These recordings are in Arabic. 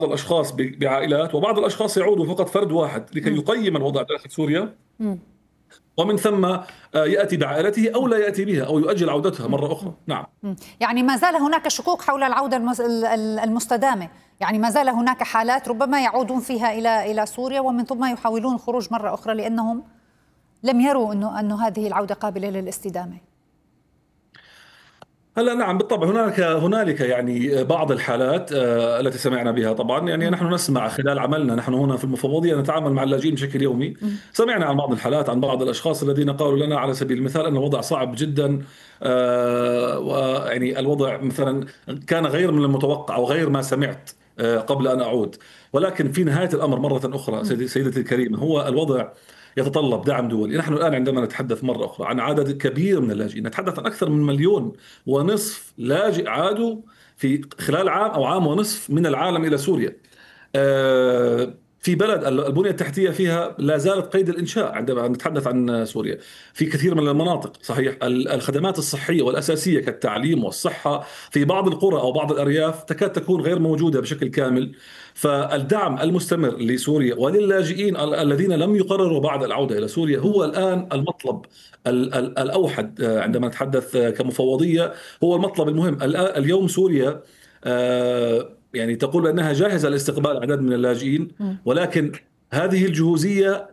الأشخاص بعائلات، وبعض الأشخاص يعودوا فقط فرد واحد لكي مم. يقيم الوضع داخل سوريا، مم. ومن ثم يأتي بعائلته أو لا يأتي بها أو يؤجل عودتها مم. مرة مم. أخرى. نعم. يعني ما زال هناك شكوك حول العودة المستدامة، يعني ما زال هناك حالات ربما يعودون فيها إلى سوريا ومن ثم يحاولون الخروج مرة أخرى لأنهم لم يروا أنه هذه العودة قابلة للاستدامة. هلا نعم بالطبع، هنالك يعني بعض الحالات التي سمعنا بها طبعا. يعني مم. نحن نسمع خلال عملنا، نحن هنا في المفوضية نتعامل مع اللاجئين بشكل يومي. مم. سمعنا عن بعض الحالات، عن بعض الأشخاص الذين قالوا لنا على سبيل المثال أن الوضع صعب جدا، ويعني الوضع مثلا كان غير من المتوقع أو غير ما سمعت قبل أن أعود. ولكن في نهاية الأمر مرة أخرى سيدتي الكريمة، هو الوضع يتطلب دعم دولي. نحن الآن عندما نتحدث مرة أخرى عن عدد كبير من اللاجئين، نتحدث عن أكثر من 1.5 مليون لاجئ عادوا في خلال عام أو عام ونصف من العالم إلى سوريا. في بلد البنية التحتية فيها لا زالت قيد الإنشاء. عندما نتحدث عن سوريا في كثير من المناطق، صحيح الخدمات الصحية والأساسية كالتعليم والصحة في بعض القرى أو بعض الأرياف تكاد تكون غير موجودة بشكل كامل. فالدعم المستمر لسوريا وللاجئين الذين لم يقرروا بعد العودة إلى سوريا هو الآن المطلب الأوحد. عندما نتحدث كمفوضية هو المطلب المهم. اليوم سوريا يعني تقول أنها جاهزة لاستقبال أعداد من اللاجئين، ولكن هذه الجهوزية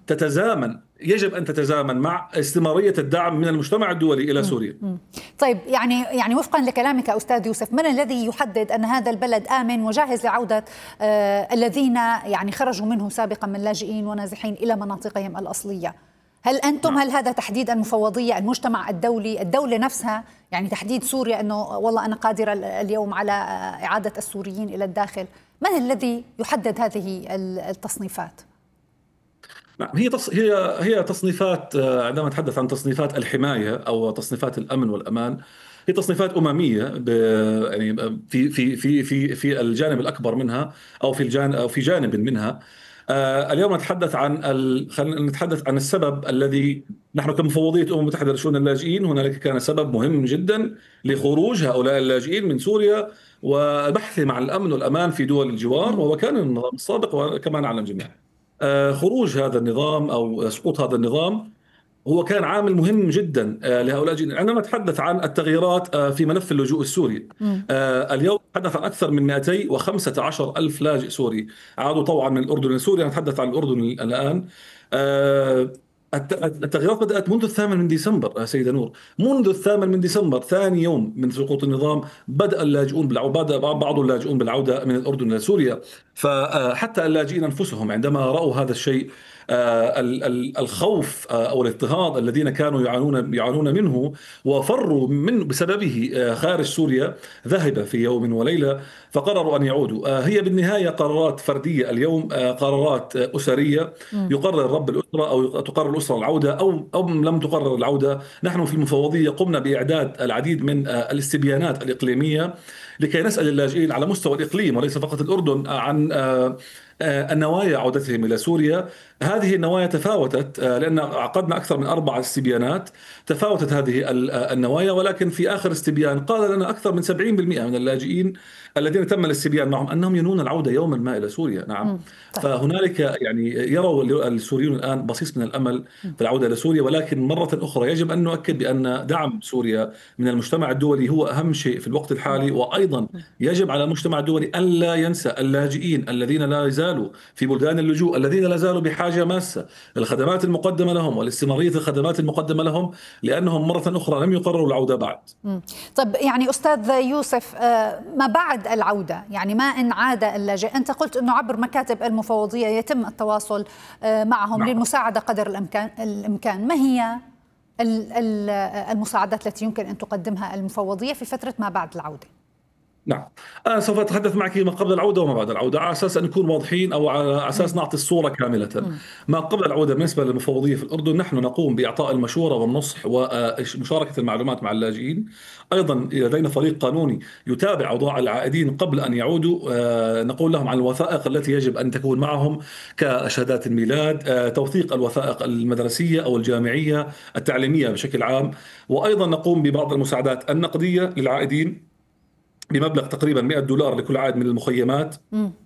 يجب أن تتزامن مع استمرارية الدعم من المجتمع الدولي إلى سوريا. طيب يعني وفقا لكلامك أستاذ يوسف، من الذي يحدد أن هذا البلد آمن وجاهز لعودة الذين يعني خرجوا منه سابقا من لاجئين ونازحين إلى مناطقهم الأصلية؟ هل أنتم، هل هذا تحديد المفوضية، المجتمع الدولي، الدولة نفسها، يعني تحديد سوريا أنه والله أنا قادرة اليوم على إعادة السوريين إلى الداخل؟ من الذي يحدد هذه التصنيفات؟ نعم، هي تصنيفات. عندما نتحدث عن تصنيفات الحماية أو تصنيفات الأمن والأمان، هي تصنيفات أممية يعني في الجانب الأكبر منها أو في جانب منها. اليوم نتحدث عن خلينا نتحدث عن السبب الذي نحن كمفوضية الأمم المتحدة لشؤون اللاجئين، هنالك كان سبب مهم جدا لخروج هؤلاء اللاجئين من سوريا وبحثهم عن الأمن والأمان في دول الجوار، وهو كان النظام السابق وكما نعلم جميعا. خروج هذا النظام أو سقوط هذا النظام هو كان عامل مهم جدا لهؤلاء اللاجئين. عندما نتحدث عن التغييرات في ملف اللجوء السوري، اليوم نتحدث عن أكثر من 215 ألف لاجئ سوري عادوا طوعا من الأردن إلى سوريا. نتحدث عن الأردن الآن. التغييرات بدأت منذ 8 من ديسمبر سيدة نور. منذ 8 من ديسمبر، ثاني يوم من سقوط النظام، بدأ اللاجئون بالعودة، بدأ بعض اللاجئون بالعودة من الأردن إلى سوريا. فحتى اللاجئين أنفسهم عندما رأوا هذا الشيء، الخوف أو الاضطهاد الذين كانوا يعانون منه وفروا من بسببه خارج سوريا، ذهب في يوم وليلة فقرروا أن يعودوا. هي بالنهاية قرارات فردية اليوم، قرارات أسرية. يقرر رب الأسرة أو تقرر الأسرة العودة أو لم تقرر العودة. نحن في المفوضية قمنا بإعداد العديد من الاستبيانات الإقليمية لكي نسأل اللاجئين على مستوى الإقليم وليس فقط الأردن عن النوايا عودتهم إلى سوريا. هذه النوايا تفاوتت، لأن عقدنا أكثر من 4 استبيانات. تفاوتت هذه النوايا، ولكن في آخر استبيان قال لنا أكثر من 70% من اللاجئين الذين تم الاستبيان معهم أنهم ينوون العودة يوما ما إلى سوريا. نعم. طيب. فهنالك يعني يروا السوريون الآن بصيص من الأمل في العودة إلى سوريا، ولكن مرة أخرى يجب أن نؤكد بأن دعم سوريا من المجتمع الدولي هو أهم شيء في الوقت الحالي. وأيضا يجب على المجتمع الدولي ألا ينسى اللاجئين الذين لا يزالوا في بلدان اللجوء، الذين لا زالوا بحاجة ماسة للخدمات المقدمة لهم والاستمرارية الخدمات المقدمة لهم، لأنهم مرة أخرى لم يقرروا العودة بعد. طب يعني أستاذ يوسف، ما بعد العودة، يعني ما إن عاد اللاجئ، أنت قلت أنه عبر مكاتب المفوضية يتم التواصل معهم للمساعدة قدر الإمكان. ما هي المساعدات التي يمكن أن تقدمها المفوضية في فترة ما بعد العودة؟ نعم، أنا سوف أتحدث معك ما قبل العودة وما بعد العودة على أساس أن نكون واضحين أو على أساس نعطي الصورة كاملة. ما قبل العودة بالنسبة للمفوضية في الأردن، نحن نقوم بإعطاء المشورة والنصح ومشاركة المعلومات مع اللاجئين. أيضا لدينا فريق قانوني يتابع أوضاع العائدين قبل أن يعودوا. نقول لهم عن الوثائق التي يجب أن تكون معهم كشهادات الميلاد، توثيق الوثائق المدرسية أو الجامعية التعليمية بشكل عام. وأيضا نقوم ببعض المساعدات النقدية للعائدين بمبلغ تقريبا $100 لكل عائد من المخيمات.